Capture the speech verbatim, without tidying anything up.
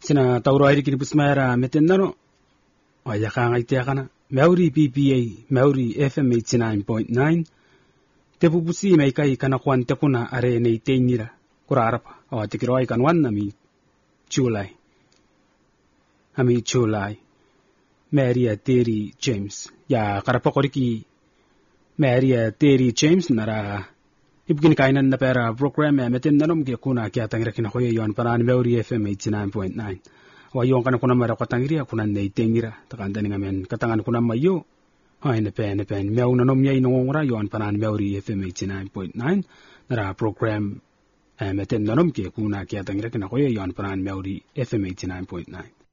sina tauro airi kini pusmaera metendano aya kanga itiakana Maori P P A Maori F M eighty-nine point nine te pupusi mai kai kana kwan te kuna are nei teinira kurarapa o te kiroi kan wan nami July ami July Maria Terry James ya karapakoriki Maria Terry James nara ibgin kainan na pera program ya metin nanom ke kuna kya tangira kina koye yon paran Maori F M eighty-nine point nine wa yon kana kuna mara katangira kuna nei tengira takanda ninga men katangan kuna mayo ha ene pe ene pe meu nanom yai nongora yon paran Maori F M eighty-nine point nine nara program metin nanom ke kuna kya tangira kina koye yon paran Maori F M eighty-nine point nine